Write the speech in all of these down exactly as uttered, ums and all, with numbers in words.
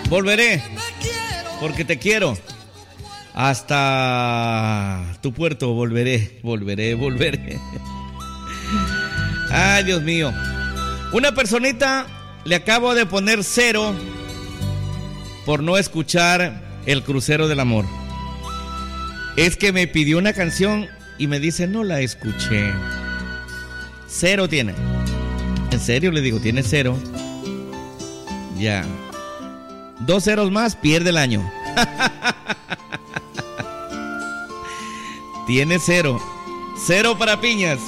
Volveré, porque te quiero. Hasta tu puerto volveré, volveré, volveré. Ay, Dios mío. Una personita le acabo de poner cero por no escuchar El Crucero del Amor. Es que me pidió una canción y me dice, no la escuché. Cero tiene. ¿En serio? Le digo, tiene cero. Ya. Dos ceros más, pierde el año. Tiene cero. Cero para piñas.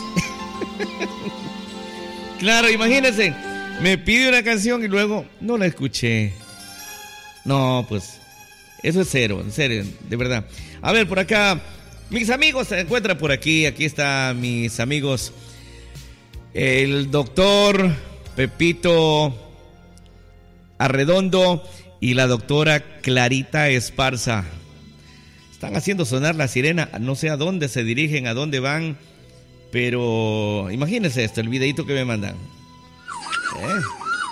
Claro, imagínense. Me pide una canción y luego no la escuché. No, pues eso es cero, en serio, de verdad. A ver, por acá, mis amigos se encuentran por aquí. Aquí están mis amigos. El doctor Pepito Arredondo y la doctora Clarita Esparza. Están haciendo sonar la sirena. No sé a dónde se dirigen, a dónde van. Pero imagínense esto, el videito que me mandan. ¿Eh?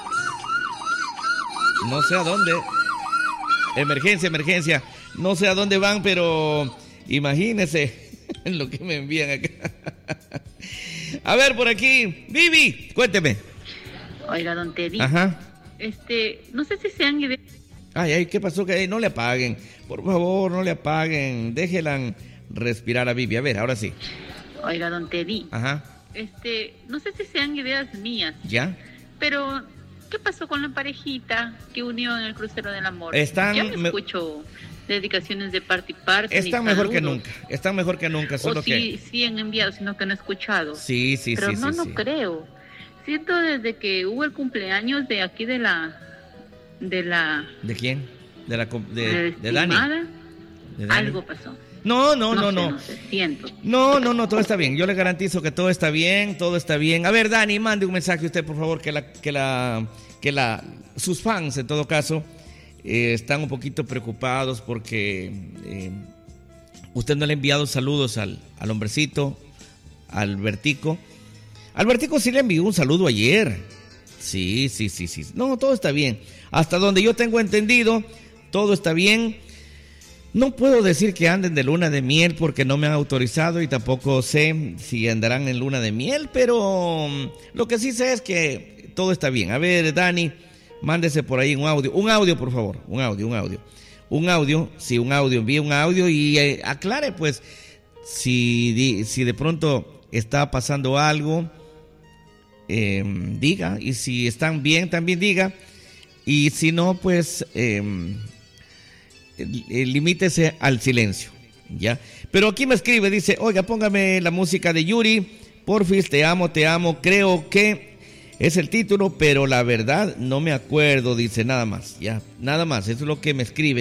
No sé a dónde. Emergencia, emergencia. No sé a dónde van, pero imagínense lo que me envían acá. A ver, por aquí. Vivi, cuénteme. Oiga, don Teddy. Ajá. Este, no sé si sean... Ay, ay, ¿qué pasó? Que no le apaguen. Por favor, no le apaguen. Déjenla respirar a Vivi. A ver, ahora sí. Oiga, don Teddy. Ajá. Este, no sé si sean ideas mías. ¿Ya? Pero, ¿qué pasó con la parejita que unió en el Crucero del Amor? Están... Ya me escucho dedicaciones de parte y parte. Están mejor que nunca. Están mejor que nunca. Solo o sí, que... sí han enviado, sino que no he escuchado. Sí, sí, Pero sí. no, sí, no sí. creo. Siento desde que hubo el cumpleaños de aquí de la... De la... ¿De quién? De la... De, de, de Dani. De Dani. Algo pasó. No, no, no, no. no. Sé, no, sé, siento. no, no, no, todo está bien. Yo le garantizo que todo está bien, todo está bien. A ver, Dani, mande un mensaje usted, por favor, que la, que la, que la, sus fans, en todo caso, eh, están un poquito preocupados porque eh, usted no le ha enviado saludos al, al hombrecito, al Bertico. Al Bertico sí le envió un saludo ayer. Sí, sí, sí, sí. No, todo está bien. Hasta donde yo tengo entendido, todo está bien. No puedo decir que anden de luna de miel porque no me han autorizado y tampoco sé si andarán en luna de miel, pero lo que sí sé es que todo está bien. A ver, Dani, mándese por ahí un audio. Un audio, por favor. Un audio, un audio. Un audio, sí, un audio. Envíe un audio y eh, aclare, pues, si, si de pronto está pasando algo, eh, diga. Y si están bien, también diga. Y si no, pues... Eh, limítese al silencio, ¿ya? Pero aquí me escribe, dice, oiga, póngame la música de Yuri, porfis, te amo, te amo, creo que es el título, pero la verdad no me acuerdo, dice, nada más, ya, nada más, eso es lo que me escribe.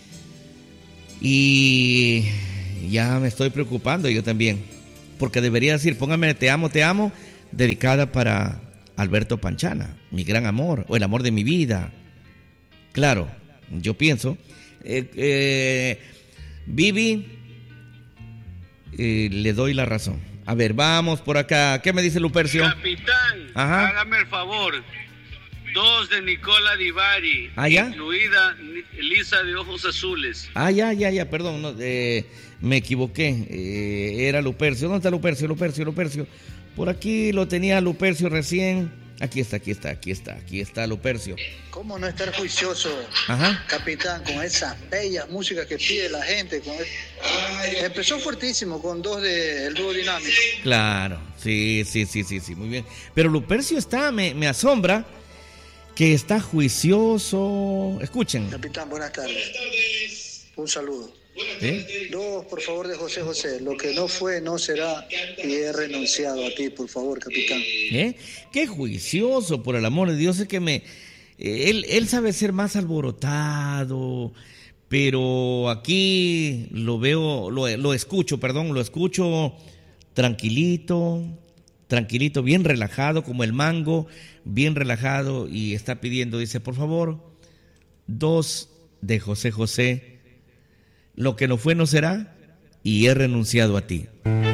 Y ya me estoy preocupando yo también, porque debería decir, póngame te amo, te amo, dedicada para Alberto Panchana, mi gran amor, o el amor de mi vida. Claro, yo pienso... Eh, eh, Vivi, eh, le doy la razón. A ver, vamos por acá. ¿Qué me dice Lupercio? Capitán, Ajá. hágame el favor. Dos de Nicola Di Bari, ¿Ah, ya? incluida Lisa de ojos azules. Ah, ya, ya, ya, perdón, no, eh, me equivoqué. Eh, era Lupercio. ¿Dónde está Lupercio? Lupercio, Lupercio. Por aquí lo tenía Lupercio recién. Aquí está, aquí está, aquí está, aquí está Lupercio. ¿Cómo no estar juicioso, Ajá. capitán, con esas bellas músicas que pide la gente? Con el... Empezó fuertísimo con dos de el dúo dinámico. Claro, sí, sí, sí, sí, sí, muy bien. Pero Lupercio está, me, me asombra que está juicioso. Escuchen. Capitán, buenas tardes. Buenas tardes. Un saludo. ¿Eh? Dos, por favor, de José José. Lo que no fue, no será. Y he renunciado a ti, por favor, capitán. ¿Eh? Qué juicioso, por el amor de Dios. Es que me... Eh, él, él sabe ser más alborotado, pero aquí lo veo, lo, lo escucho, perdón, lo escucho tranquilito, tranquilito, bien relajado, como el mango, bien relajado, y está pidiendo, dice, por favor, dos de José José. Lo que no fue no será, y he renunciado a ti.